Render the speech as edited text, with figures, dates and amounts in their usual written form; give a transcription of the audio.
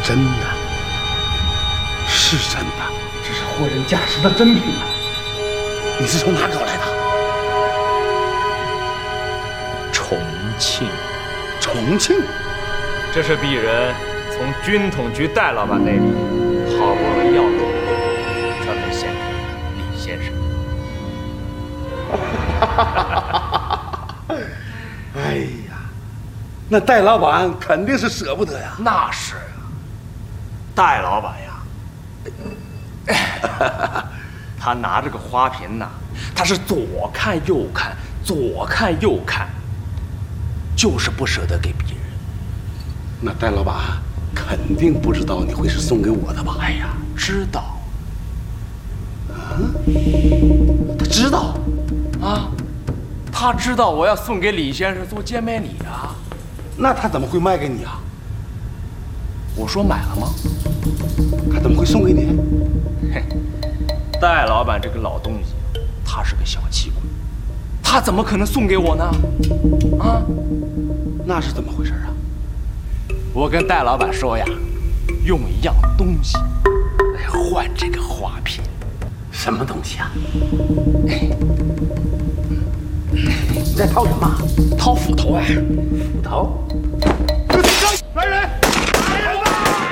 真的，是真的， 这是货真价实的真品啊！ 你是从哪搞来的？ 重庆。 重庆？ 这是鄙人从军统局戴老板那里好不容易要来的，专门献给李先生。 哎呀，那戴老板肯定是舍不得呀。 那是啊，戴老板呀，他拿这个花瓶呐，他是左看右看，左看右看，就是不舍得给别人。 那戴老板肯定不知道你会是送给我的吧？ 哎呀，知道。 他知道啊，他知道我要送给李先生做见面礼啊。 那他怎么会卖给你啊？ 我说买了吗？ 他怎么会送给你？ 嘿，戴老板这个老东西，他是个小气鬼，他怎么可能送给我呢？啊， 那是怎么回事啊？ 我跟戴老板说呀，用一样东西来换这个花瓶。 什么东西啊？你在掏什么？ 掏斧头啊！ 斧头？